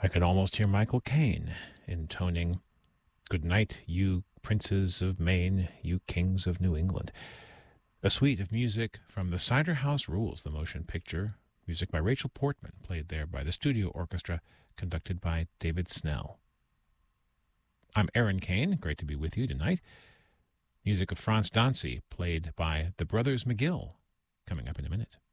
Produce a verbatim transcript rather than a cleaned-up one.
I could almost hear Michael Caine intoning, "Good night, you princes of Maine, you kings of New England." A suite of music from The Cider House Rules, the motion picture, music by Rachel Portman, played there by the studio orchestra, conducted by David Snell. I'm Aaron Caine, great to be with you tonight. Music of Franz Dancy, played by the Brothers McGill, coming up in a minute.